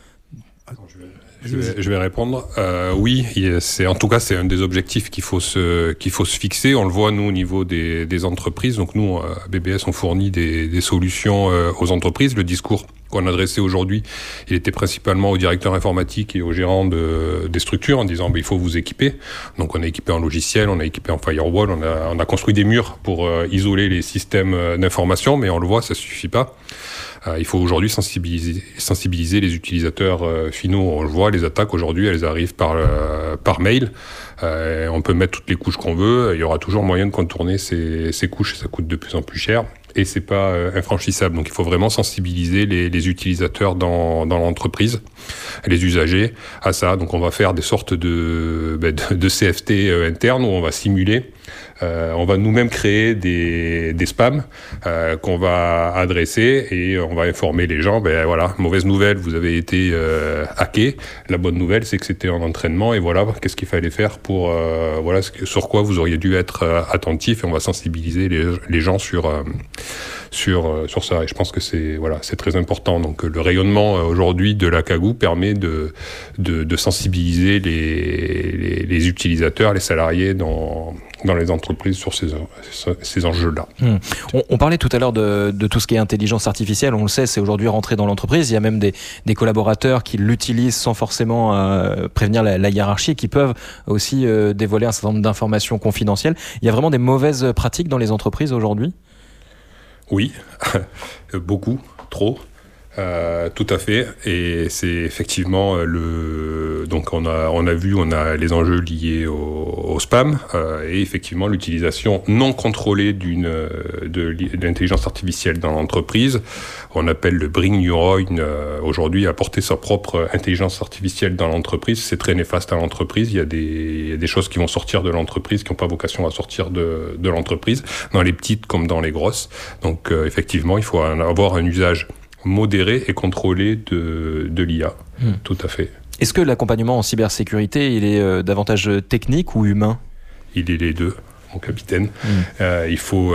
[SPEAKER 6] Je vais, je vais répondre. Euh, oui, c'est, en tout cas, c'est un des objectifs qu'il faut se, qu'il faut se fixer. On le voit, nous, au niveau des, des entreprises. Donc, nous, à B B S, on fournit des, des solutions euh, aux entreprises. Le discours qu'on adressait aujourd'hui, il était principalement aux directeurs informatiques et aux gérants de, des structures en disant bah, il faut vous équiper. Donc, on a équipé en logiciel, on a équipé en firewall, on a, on a construit des murs pour euh, isoler les systèmes d'information, mais on le voit, ça suffit pas. Euh, il faut aujourd'hui sensibiliser, sensibiliser les utilisateurs euh, finaux. On le voit, les attaques aujourd'hui, elles arrivent par, euh, par mail. Euh, on peut mettre toutes les couches qu'on veut. Il y aura toujours moyen de contourner ces, ces couches. Ça coûte de plus en plus cher et c'est pas euh, infranchissable. Donc il faut vraiment sensibiliser les, les utilisateurs dans, dans l'entreprise, les usagers à ça. Donc on va faire des sortes de, ben, de, de C F T euh, internes où on va simuler. Euh, on va nous-mêmes créer des, des spams euh, qu'on va adresser et on va informer les gens, ben voilà, mauvaise nouvelle, vous avez été euh, hacké. La bonne nouvelle, c'est que c'était en entraînement et voilà, qu'est-ce qu'il fallait faire pour, euh, voilà, sur quoi vous auriez dû être euh, attentif et on va sensibiliser les, les gens sur, euh, sur, euh, sur ça. Et je pense que c'est, voilà, c'est très important. Donc le rayonnement euh, aujourd'hui de l'Akagu permet de, de, de sensibiliser les, les, les utilisateurs, les salariés dans dans les entreprises sur ces, ces enjeux-là.
[SPEAKER 26] Mmh. On, on parlait tout à l'heure de, de tout ce qui est intelligence artificielle, on le sait, c'est aujourd'hui rentré dans l'entreprise, il y a même des, des collaborateurs qui l'utilisent sans forcément euh, prévenir la, la hiérarchie, qui peuvent aussi euh, dévoiler un certain nombre d'informations confidentielles. Il y a vraiment des mauvaises pratiques dans les entreprises aujourd'hui ?
[SPEAKER 6] Oui, beaucoup, trop. Euh, tout à fait, et c'est effectivement le. Donc on a on a vu on a les enjeux liés au, au spam euh, et effectivement l'utilisation non contrôlée d'une de, de l'intelligence artificielle dans l'entreprise. On appelle le bring your own euh, aujourd'hui apporter sa propre intelligence artificielle dans l'entreprise. C'est très néfaste à l'entreprise. Il y a des il y a des choses qui vont sortir de l'entreprise qui n'ont pas vocation à sortir de de l'entreprise, dans les petites comme dans les grosses. Donc euh, effectivement il faut avoir un usage modérée et contrôlée de, de l'I A. Mmh. Tout à fait.
[SPEAKER 26] Est-ce que l'accompagnement en cybersécurité, il est euh, davantage technique ou humain ?
[SPEAKER 6] Il est les deux, mon capitaine. Mmh. Euh, il, faut,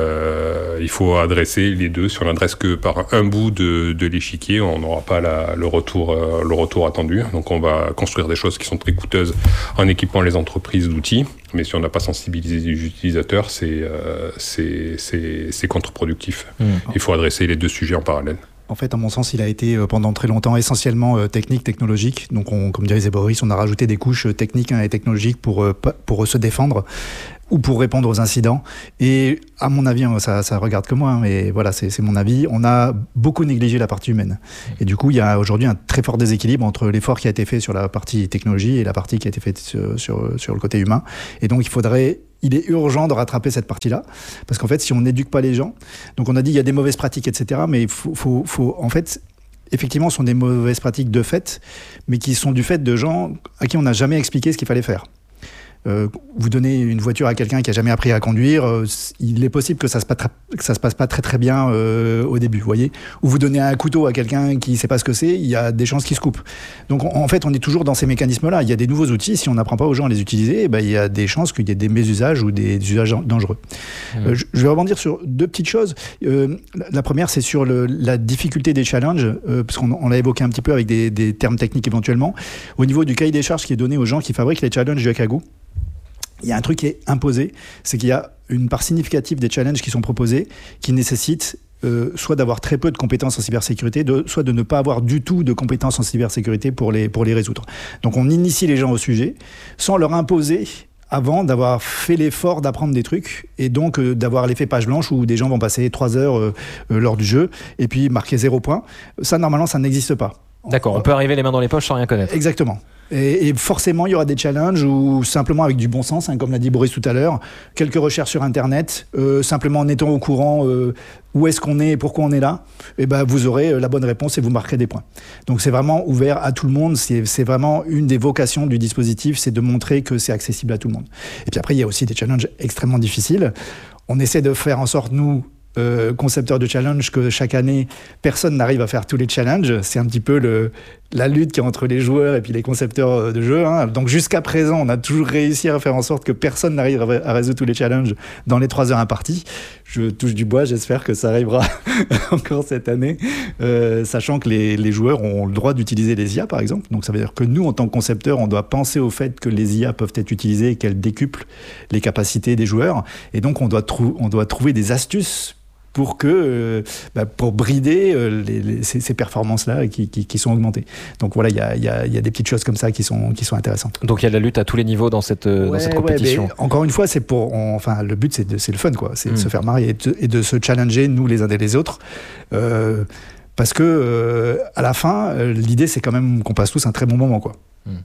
[SPEAKER 6] euh, il faut adresser les deux. Si on n'adresse que par un bout de, de l'échiquier, on n'aura pas la, le, retour, euh, le retour attendu. Donc on va construire des choses qui sont très coûteuses en équipant les entreprises d'outils. Mais si on n'a pas sensibilisé les utilisateurs, c'est, euh, c'est, c'est, c'est contre-productif. Mmh. Il faut adresser les deux sujets en parallèle.
[SPEAKER 27] En fait, à mon sens, il a été pendant très longtemps essentiellement euh, technique, technologique. Donc, on, comme dirait Boris, on a rajouté des couches techniques hein, et technologiques pour, euh, pour se défendre ou pour répondre aux incidents. Et à mon avis, ça, ça regarde que moi, hein, mais voilà, c'est, c'est mon avis, on a beaucoup négligé la partie humaine. Et du coup, il y a aujourd'hui un très fort déséquilibre entre l'effort qui a été fait sur la partie technologie et la partie qui a été faite sur, sur, sur le côté humain. Et donc, il faudrait... Il est urgent de rattraper cette partie-là, parce qu'en fait, si on n'éduque pas les gens, donc on a dit il y a des mauvaises pratiques, et cetera, mais il faut, faut, faut, en fait, effectivement, ce sont des mauvaises pratiques de fait, mais qui sont du fait de gens à qui on n'a jamais expliqué ce qu'il fallait faire. Euh, vous donnez une voiture à quelqu'un qui a jamais appris à conduire, euh, il est possible que ça se passe, que ça se passe pas très très bien euh, au début, vous voyez. Ou vous donnez un couteau à quelqu'un qui sait pas ce que c'est, il y a des chances qu'il se coupe. Donc en, en fait, on est toujours dans ces mécanismes-là. Il y a des nouveaux outils, si on n'apprend pas aux gens à les utiliser, eh ben, il y a des chances qu'il y ait des mésusages ou des usages dangereux. Mmh. Euh, je, je vais rebondir sur deux petites choses. Euh, la première, c'est sur le, la difficulté des challenges, euh, parce qu'on on l'a évoqué un petit peu avec des, des termes techniques éventuellement. Au niveau du cahier des charges qui est donné aux gens qui fabriquent les challenges du Akagu, il y a un truc qui est imposé, c'est qu'il y a une part significative des challenges qui sont proposés qui nécessitent euh, soit d'avoir très peu de compétences en cybersécurité, de, soit de ne pas avoir du tout de compétences en cybersécurité pour les, pour les résoudre. Donc on initie les gens au sujet sans leur imposer avant d'avoir fait l'effort d'apprendre des trucs et donc euh, d'avoir l'effet page blanche où des gens vont passer trois heures euh, euh, lors du jeu et puis marquer zéro point. Ça, normalement, ça n'existe pas.
[SPEAKER 26] D'accord, on peut arriver les mains dans les poches sans rien connaître.
[SPEAKER 27] Exactement. Et, et forcément, il y aura des challenges où simplement avec du bon sens, hein, comme l'a dit Boris tout à l'heure, quelques recherches sur Internet, euh, simplement en étant au courant euh, où est-ce qu'on est et pourquoi on est là, et ben vous aurez la bonne réponse et vous marquerez des points. Donc c'est vraiment ouvert à tout le monde. C'est, c'est vraiment une des vocations du dispositif, c'est de montrer que c'est accessible à tout le monde. Et puis après, il y a aussi des challenges extrêmement difficiles. On essaie de faire en sorte, nous, Euh, concepteur de challenge, que chaque année personne n'arrive à faire tous les challenges. C'est un petit peu le, la lutte qui est entre les joueurs et puis les concepteurs de jeux, hein. Donc jusqu'à présent, on a toujours réussi à faire en sorte que personne n'arrive à résoudre tous les challenges dans les trois heures imparties. Je touche du bois, j'espère que ça arrivera encore cette année, euh, sachant que les, les joueurs ont le droit d'utiliser les I A, par exemple. Donc ça veut dire que nous, en tant que concepteurs, on doit penser au fait que les I A peuvent être utilisées et qu'elles décuplent les capacités des joueurs. Et donc on doit, trou- on doit trouver des astuces pour que euh, bah, pour brider euh, les, les, ces, ces performances-là qui, qui, qui sont augmentées. Donc voilà, il y a, y, a, y a des petites choses comme ça qui sont, qui sont intéressantes.
[SPEAKER 26] Donc il y a de la lutte à tous les niveaux dans cette, ouais, dans cette compétition.
[SPEAKER 27] Ouais, encore une fois, c'est pour, on, enfin, le but, c'est, de, c'est le fun, quoi. C'est mmh. de se faire marrer et de, et de se challenger, nous, les uns et les autres. Euh, parce que euh, à la fin, euh, l'idée, c'est quand même qu'on passe tous un très bon moment, quoi.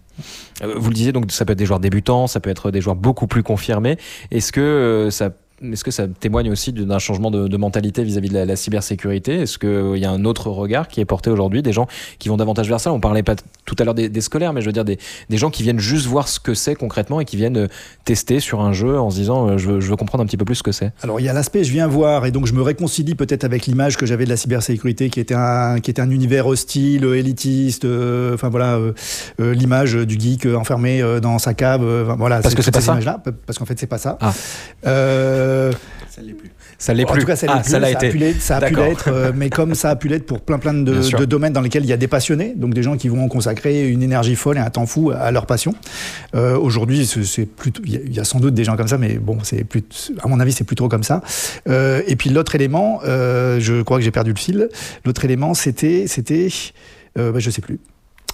[SPEAKER 26] Vous le disiez, donc ça peut être des joueurs débutants, ça peut être des joueurs beaucoup plus confirmés. Est-ce que euh, ça Est-ce que ça témoigne aussi d'un changement de, de mentalité vis-à-vis de la, la cybersécurité ? Est-ce qu'il euh, y a un autre regard qui est porté aujourd'hui, des gens qui vont davantage vers ça ? On parlait pas t- tout à l'heure des, des scolaires, mais je veux dire des, des gens qui viennent juste voir ce que c'est concrètement et qui viennent euh, tester sur un jeu en se disant euh, je, veux, je veux comprendre un petit peu plus ce que c'est.
[SPEAKER 27] Alors il y a l'aspect je viens voir et donc je me réconcilie peut-être avec l'image que j'avais de la cybersécurité qui était un, qui était un univers hostile, élitiste, euh, enfin voilà, euh, euh, l'image du geek enfermé euh, dans sa cave, euh, voilà.
[SPEAKER 26] Parce
[SPEAKER 27] c'est,
[SPEAKER 26] que c'est pas ça.
[SPEAKER 27] Parce qu'en fait c'est pas ça.
[SPEAKER 26] Ah.
[SPEAKER 27] Euh,
[SPEAKER 3] Ça l'est plus.
[SPEAKER 26] Ça l'est
[SPEAKER 27] en
[SPEAKER 26] plus.
[SPEAKER 27] tout cas, ça l'est
[SPEAKER 26] ah,
[SPEAKER 27] plus.
[SPEAKER 26] Ça l'a
[SPEAKER 27] ça
[SPEAKER 26] été.
[SPEAKER 27] A pu l'être, ça a pu l'être, euh, mais comme ça a pu l'être pour plein plein de, de domaines dans lesquels il y a des passionnés, donc des gens qui vont consacrer une énergie folle et un temps fou à leur passion. Euh, aujourd'hui, c'est, c'est plutôt, il y, y a sans doute des gens comme ça, mais bon, c'est plus, à mon avis, c'est plus trop comme ça. Euh, et puis l'autre élément, euh, je crois que j'ai perdu le fil. L'autre élément, c'était, c'était, euh, bah, je sais plus.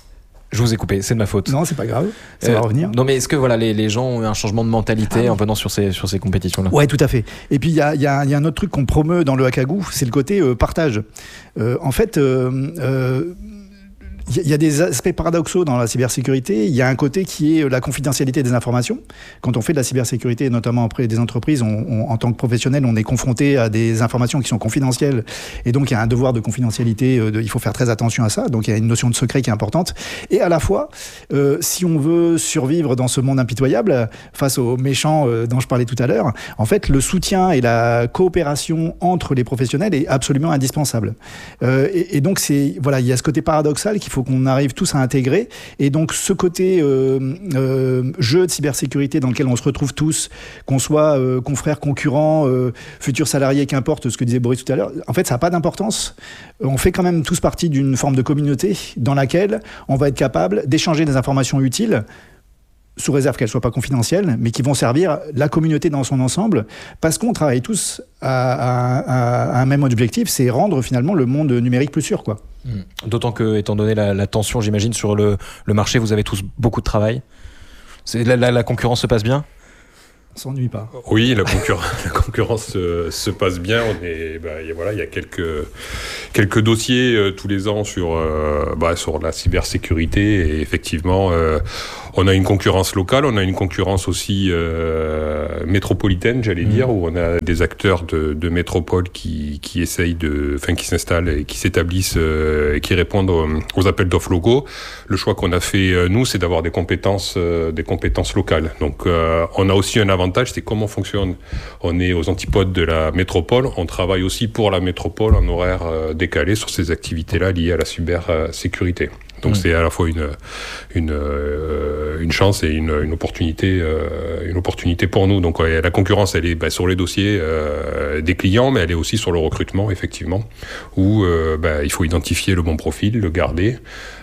[SPEAKER 26] Je vous ai coupé, c'est de ma faute.
[SPEAKER 27] Non, c'est pas grave, ça
[SPEAKER 26] euh,
[SPEAKER 27] va revenir.
[SPEAKER 26] Non, mais est-ce que voilà, les, les gens ont eu un changement de mentalité ah, en venant sur ces, sur ces compétitions-là ?
[SPEAKER 27] Ouais, tout à fait. Et puis, il y a, y, a, y a un autre truc qu'on promeut dans le Akagu, c'est le côté euh, partage. Euh, en fait, euh, euh, il y a des aspects paradoxaux dans la cybersécurité. Il y a un côté qui est la confidentialité des informations. Quand on fait de la cybersécurité, notamment auprès des entreprises, on, on, en tant que professionnel, on est confronté à des informations qui sont confidentielles. Et donc, il y a un devoir de confidentialité. De, il faut faire très attention à ça. Donc, il y a une notion de secret qui est importante. Et à la fois, euh, si on veut survivre dans ce monde impitoyable, face aux méchants euh, dont je parlais tout à l'heure, en fait, le soutien et la coopération entre les professionnels est absolument indispensable. Euh, et, et donc, c'est, voilà, il y a ce côté paradoxal qu'il faut qu'on arrive tous à intégrer. Et donc, ce côté euh, euh, jeu de cybersécurité dans lequel on se retrouve tous, qu'on soit euh, confrères, concurrents, euh, futurs salariés, qu'importe ce que disait Boris tout à l'heure, en fait, ça n'a pas d'importance. On fait quand même tous partie d'une forme de communauté dans laquelle on va être capable d'échanger des informations utiles, sous réserve qu'elles ne soient pas confidentielles, mais qui vont servir la communauté dans son ensemble, parce qu'on travaille tous à, à, à un même objectif, c'est rendre finalement le monde numérique plus sûr, quoi.
[SPEAKER 26] D'autant que, étant donné la, la tension, j'imagine, sur le, le marché, vous avez tous beaucoup de travail. C'est, la, la, la concurrence se passe bien ?
[SPEAKER 27] On s'ennuie pas.
[SPEAKER 6] Oui, la, concurrence, la concurrence euh, se passe bien. On est, bah, y a, voilà, il y a quelques, quelques dossiers euh, tous les ans sur, euh, bah, sur la cybersécurité. Et effectivement, euh, on a une concurrence locale, on a une concurrence aussi euh, métropolitaine, j'allais mmh. dire, où on a des acteurs de, de métropole qui, qui essayent de, enfin, qui s'installent et qui s'établissent euh, et qui répondent aux, aux appels d'offres locaux. Le choix qu'on a fait, euh, nous, c'est d'avoir des compétences, euh, des compétences locales. Donc, euh, on a aussi un avantage. C'est comment on fonctionne. On est aux antipodes de la métropole. On travaille aussi pour la métropole en horaire euh, décalé sur ces activités-là liées à la cybersécurité. Donc mmh. c'est à la fois une une euh, une chance et une une opportunité euh, une opportunité pour nous. Donc ouais, la concurrence, elle est bah, sur les dossiers euh, des clients, mais elle est aussi sur le recrutement, effectivement, où euh, bah, il faut identifier le bon profil, le garder.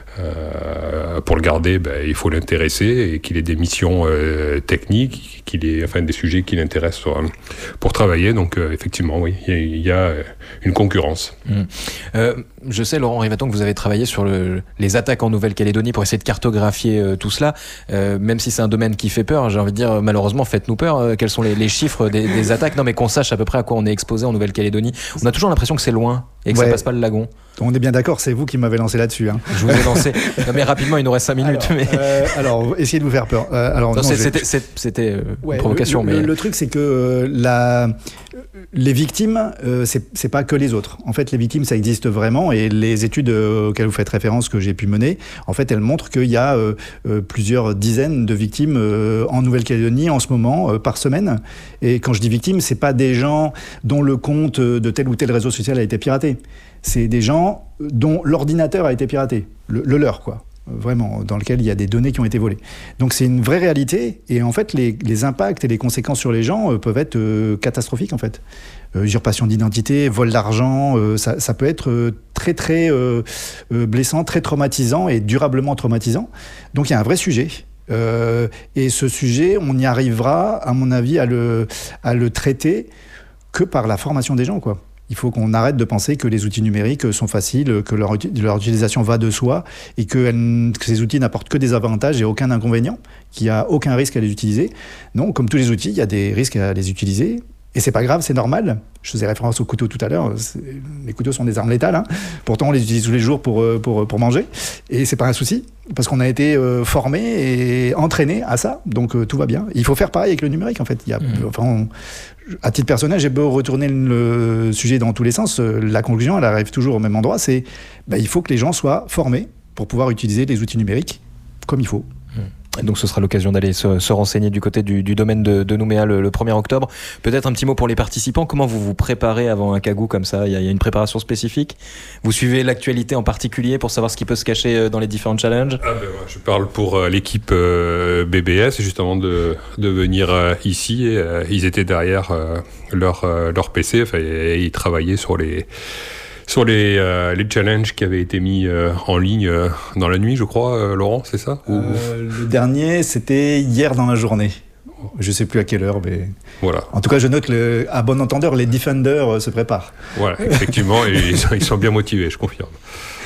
[SPEAKER 6] Euh, pour le garder, ben, il faut l'intéresser et qu'il ait des missions euh, techniques, qu'il ait enfin des sujets qui l'intéressent euh, pour travailler. Donc euh, effectivement, oui, il y, y a une concurrence.
[SPEAKER 26] Mmh. Euh, je sais, Laurent Rivaton, que vous avez travaillé sur le, les attaques en Nouvelle-Calédonie pour essayer de cartographier euh, tout cela. Euh, même si c'est un domaine qui fait peur, j'ai envie de dire, malheureusement, faites-nous peur. Euh, quels sont les, les chiffres des, des attaques ? Non, mais qu'on sache à peu près à quoi on est exposé en Nouvelle-Calédonie. On a toujours l'impression que c'est loin et que ouais. ça passe pas le lagon.
[SPEAKER 27] On est bien d'accord, c'est vous qui m'avez lancé là-dessus. Hein.
[SPEAKER 26] Je vous ai lancé. Non, mais rapidement, il nous reste cinq minutes.
[SPEAKER 27] Alors,
[SPEAKER 26] mais...
[SPEAKER 27] euh, alors essayez de vous faire peur. Euh, alors,
[SPEAKER 26] non,
[SPEAKER 27] non,
[SPEAKER 26] c'était,
[SPEAKER 27] vais...
[SPEAKER 26] c'était, c'était euh,
[SPEAKER 27] ouais,
[SPEAKER 26] une provocation.
[SPEAKER 27] Le,
[SPEAKER 26] mais...
[SPEAKER 27] le, le truc, c'est que euh, la... les victimes, euh, c'est, c'est pas que les autres. En fait, les victimes, ça existe vraiment. Et les études euh, auxquelles vous faites référence, que j'ai pu mener, en fait, elles montrent qu'il y a euh, euh, plusieurs dizaines de victimes euh, en Nouvelle-Calédonie en ce moment, euh, par semaine. Et quand je dis victimes, c'est pas des gens dont le compte de tel ou tel réseau social a été piraté. C'est des gens dont l'ordinateur a été piraté, le, le leur, quoi. Vraiment, dans lequel il y a des données qui ont été volées. Donc c'est une vraie réalité, et en fait les, les impacts et les conséquences sur les gens euh, peuvent être euh, catastrophiques en fait. Euh, usurpation d'identité, vol d'argent, euh, ça, ça peut être euh, très très euh, euh, blessant, très traumatisant et durablement traumatisant. Donc il y a un vrai sujet. Euh, et ce sujet, on y arrivera, à mon avis, à le, à le traiter que par la formation des gens, quoi. Il faut qu'on arrête de penser que les outils numériques sont faciles, que leur, leur utilisation va de soi et que, que ces outils n'apportent que des avantages et aucun inconvénient, qu'il n'y a aucun risque à les utiliser. Non, comme tous les outils, il y a des risques à les utiliser. Et c'est pas grave, c'est normal. Je faisais référence aux couteaux tout à l'heure. C'est... Les couteaux sont des armes létales. Hein. Pourtant, on les utilise tous les jours pour, pour, pour manger. Et c'est pas un souci, parce qu'on a été euh, formés et entraînés à ça. Donc euh, tout va bien. Il faut faire pareil avec le numérique, en fait. Il y a, mmh. enfin, on... À titre personnel, j'ai beau retourner le sujet dans tous les sens. La conclusion, elle arrive toujours au même endroit. C'est bah, il faut que les gens soient formés pour pouvoir utiliser les outils numériques comme il faut.
[SPEAKER 26] Mmh. Et donc ce sera l'occasion d'aller se, se renseigner du côté du, du domaine de, de Nouméa le, le premier octobre. Peut-être un petit mot pour les participants. Comment vous vous préparez avant un Kagou comme ça ? Il y a, il y a une préparation spécifique ? Vous suivez l'actualité en particulier pour savoir ce qui peut se cacher dans les différents challenges ?
[SPEAKER 6] ah ben, Je parle pour euh, l'équipe euh, B B S, juste avant de, de venir euh, ici. Et, euh, ils étaient derrière euh, leur, euh, leur P C enfin, et, et ils travaillaient sur les... Sur les, euh, les challenges qui avaient été mis euh, en ligne euh, dans la nuit, je crois, euh, Laurent, c'est ça Ou...
[SPEAKER 27] euh, Le dernier, c'était hier dans la journée. Je ne sais plus à quelle heure, mais...
[SPEAKER 6] Voilà.
[SPEAKER 27] En tout cas, je note, le... à bon entendeur, les Defenders euh, se préparent.
[SPEAKER 6] Voilà, effectivement, et ils, sont, ils sont bien motivés, je confirme.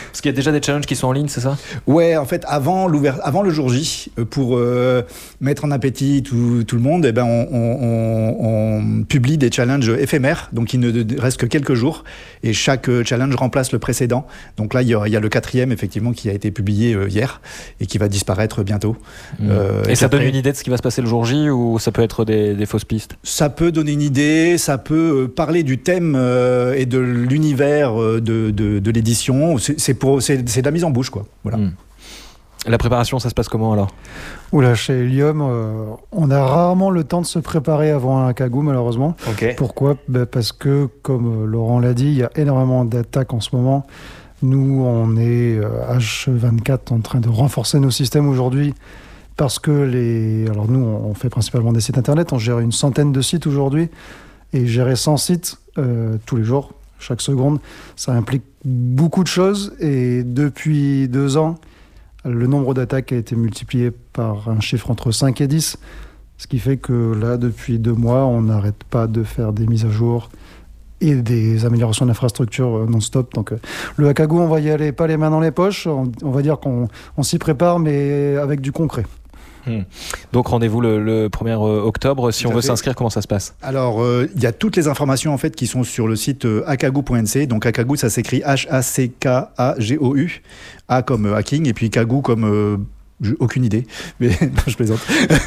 [SPEAKER 26] Parce qu'il y a déjà des challenges qui sont en ligne, c'est ça ?
[SPEAKER 27] Ouais, en fait, avant, avant le jour J, pour euh, mettre en appétit tout, tout le monde, eh ben, on, on, on, on publie des challenges éphémères, donc il ne reste que quelques jours, et chaque challenge remplace le précédent. Donc là, il y a, il y a le quatrième, effectivement, qui a été publié euh, hier, et qui va disparaître bientôt.
[SPEAKER 26] Mmh. Euh, et, et ça après, donne une idée de ce qui va se passer le jour J, ou ça peut être des, des fausses pistes ?
[SPEAKER 27] Ça peut donner une idée, ça peut parler du thème euh, et de l'univers de, de, de l'édition. C'est, c'est, pour, c'est, c'est de la mise en bouche, quoi. Voilà.
[SPEAKER 26] Mmh. La préparation, ça se passe comment alors ?
[SPEAKER 5] Oula, chez Helium, euh, on a rarement le temps de se préparer avant un Kagou, malheureusement.
[SPEAKER 26] Okay.
[SPEAKER 5] Pourquoi ? bah Parce que, comme Laurent l'a dit, il y a énormément d'attaques en ce moment. Nous, on est euh, H vingt-quatre en train de renforcer nos systèmes aujourd'hui parce que les... Alors nous, on fait principalement des sites internet, on gère une centaine de sites aujourd'hui et gérer cent sites euh, tous les jours, chaque seconde, ça implique beaucoup de choses et depuis deux ans, le nombre d'attaques a été multiplié par un chiffre entre cinq et dix, ce qui fait que là, depuis deux mois, on n'arrête pas de faire des mises à jour et des améliorations d'infrastructure non-stop. Donc le Kagou, on va y aller pas les mains dans les poches, on, on va dire qu'on on s'y prépare, mais avec du concret.
[SPEAKER 26] Mmh. Donc rendez-vous le, le premier octobre. Si Tout on veut fait. s'inscrire, comment ça se passe ?
[SPEAKER 27] Alors, il euh, y a toutes les informations en fait qui sont sur le site euh, akagou point n c. Donc Akagou, ça s'écrit H A C K A G O U. A comme euh, hacking et puis Kagou comme... Euh, j'ai aucune idée, mais non, je plaisante.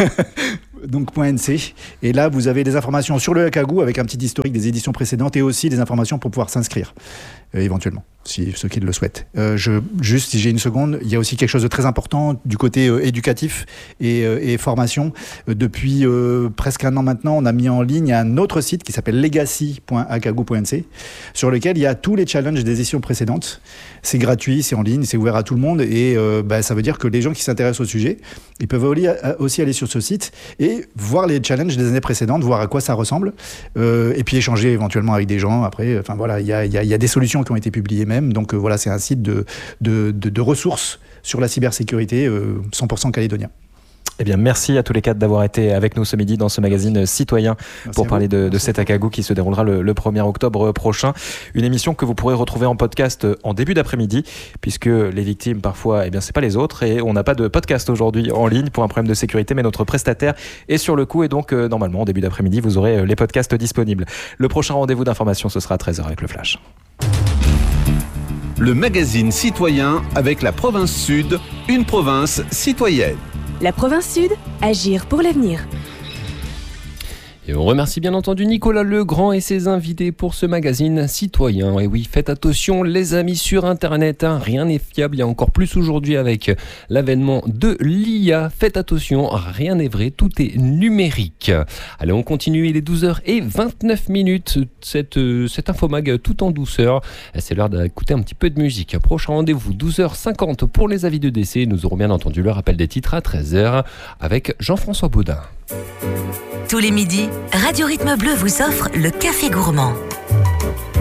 [SPEAKER 27] Donc .nc. Et là, vous avez des informations sur le Kagou avec un petit historique des éditions précédentes et aussi des informations pour pouvoir s'inscrire, euh, éventuellement, si ceux qui le souhaitent. Euh, je, juste, si j'ai une seconde, il y a aussi quelque chose de très important du côté euh, éducatif et, euh, et formation. Euh, depuis euh, presque un an maintenant, on a mis en ligne un autre site qui s'appelle legacy point akagou point n c, sur lequel il y a tous les challenges des éditions précédentes. C'est gratuit, c'est en ligne, c'est ouvert à tout le monde et euh, bah, ça veut dire que les gens qui s'intéressent au sujet, ils peuvent aussi aller sur ce site et voir les challenges des années précédentes, voir à quoi ça ressemble, euh, et puis échanger éventuellement avec des gens. Après, enfin voilà, il y a, y a, y a des solutions qui ont été publiées même. Donc euh, voilà, c'est un site de, de, de, de ressources sur la cybersécurité euh, cent pour cent calédonien.
[SPEAKER 26] Eh bien, merci à tous les quatre d'avoir été avec nous ce midi dans ce magazine citoyen merci pour parler de, de cet Kagou qui se déroulera le, le premier octobre prochain. Une émission que vous pourrez retrouver en podcast en début d'après-midi, puisque les victimes, parfois, eh bien, c'est pas les autres. Et on n'a pas de podcast aujourd'hui en ligne pour un problème de sécurité, mais notre prestataire est sur le coup. Et donc, euh, normalement, en début d'après-midi, vous aurez euh, les podcasts disponibles. Le prochain rendez-vous d'information, ce sera à treize heures avec le Flash.
[SPEAKER 11] Le magazine citoyen avec la province Sud, une province citoyenne.
[SPEAKER 25] La province Sud, agir pour l'avenir.
[SPEAKER 14] Et on remercie bien entendu Nicolas Legrand et ses invités pour ce magazine citoyen. Et oui, faites attention les amis sur Internet, hein, rien n'est fiable, il y a encore plus aujourd'hui avec l'avènement de l'I A. Faites attention, rien n'est vrai, tout est numérique. Allez, on continue, il est douze heures vingt-neuf minutes, cette, cette infomag tout en douceur. C'est l'heure d'écouter un petit peu de musique. Prochain rendez-vous, douze heures cinquante pour les avis de décès. Nous aurons bien entendu le rappel des titres à treize heures avec Jean-François Baudin.
[SPEAKER 7] Tous les midis, Radio Rythme Bleu vous offre le Café Gourmand.